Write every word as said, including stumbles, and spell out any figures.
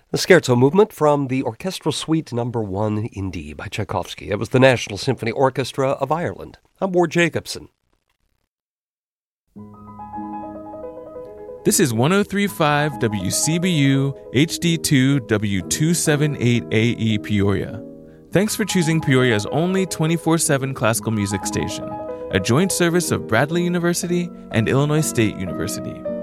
The Scherzo movement from the Orchestral Suite Number one in D by Tchaikovsky. It was the National Symphony Orchestra of Ireland. I'm Ward Jacobson. This is one oh three point five W C B U H D two W two seventy-eight A E Peoria. Thanks for choosing Peoria's only twenty-four seven classical music station, a joint service of Bradley University and Illinois State University.